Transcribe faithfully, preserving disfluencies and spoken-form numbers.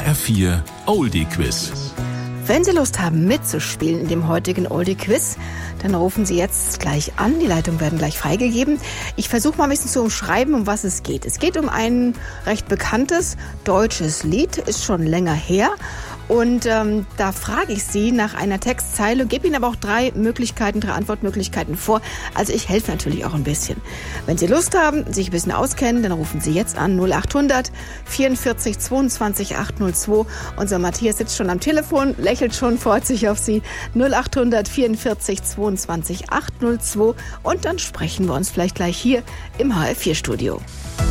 R vier Oldie Quiz. Wenn Sie Lust haben mitzuspielen in dem heutigen Oldie Quiz, dann rufen Sie jetzt gleich an. Die Leitungen werden gleich freigegeben. Ich versuche mal ein bisschen zu umschreiben, um was es geht. Es geht um ein recht bekanntes deutsches Lied, ist schon länger her. Und ähm, da frage ich Sie nach einer Textzeile, gebe Ihnen aber auch drei Möglichkeiten, drei Antwortmöglichkeiten vor. Also ich helfe natürlich auch ein bisschen. Wenn Sie Lust haben, sich ein bisschen auskennen, dann rufen Sie jetzt an null acht hundert vierundvierzig zweiundzwanzig achthundertzwei. Unser Matthias sitzt schon am Telefon, lächelt schon, freut sich auf Sie. null acht hundert vierundvierzig zweiundzwanzig achthundertzwei. Und dann sprechen wir uns vielleicht gleich hier im H R vier Studio.